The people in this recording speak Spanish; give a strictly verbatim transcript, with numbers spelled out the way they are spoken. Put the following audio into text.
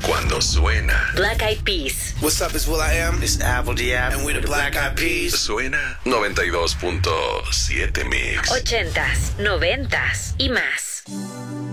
cuando suena. Black Eyed Peas. What's up, it's Will I Am. It's Apple Diab. And we're the Black Eyed Peas. Suena noventa y dos punto siete Mix. Ochentas, noventas y más.